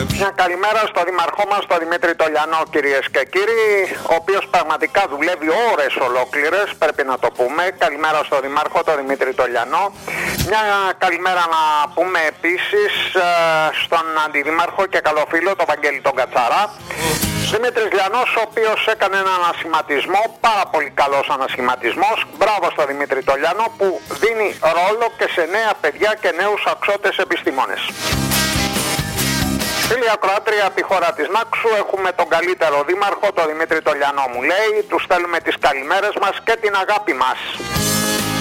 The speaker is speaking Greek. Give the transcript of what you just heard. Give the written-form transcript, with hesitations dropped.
Μια καλημέρα στο δήμαρχό μας, τον Δημήτρη Τολιανό, κυρίες και κύριοι, ο οποίος πραγματικά δουλεύει ώρες ολόκληρες, πρέπει να το πούμε. Καλημέρα στο δήμαρχο, τον Δημήτρη Τολιανό. Μια καλημέρα να πούμε επίσης στον αντιδήμαρχο και καλό φίλο, τον Βαγγέλη τον Κατσαρά. Δημήτρης Λιανός, ο οποίος έκανε ένα ανασχηματισμό, πάρα πολύ καλός ανασχηματισμός. Μπράβο στο Δημήτρη Τολιανό που δίνει ρόλο και σε νέα παιδιά και νέους αξιώτες επιστήμονες. Φίλοι ακροάτρια από τη χώρα της Νάξου, έχουμε τον καλύτερο δήμαρχο, τον Δημήτρη Τολιανό μου λέει. Τους στέλνουμε τις καλημέρες μας και την αγάπη μας.